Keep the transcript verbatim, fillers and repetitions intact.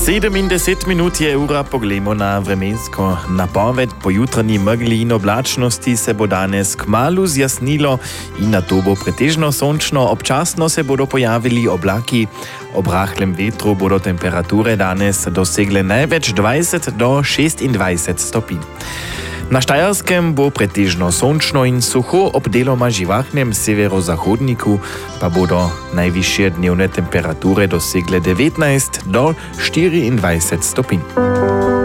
sedemindeset minut je ura, poglejmo na vremensko napoved. Po jutranji megli in oblačnosti se bo danes kmalu zjasnilo in nato bo pretežno sončno. Občasno se bodo pojavili oblaki. Ob rahlem vetru bodo temperature danes dosegle največ dvajset do šestindvajset stopinj. Na Štajerskem bo pretežno sončno in suho, ob deloma živahnem severozahodniku pa bodo najvišje dnevne temperature dosegle devetnajst do štiriindvajset stopinj.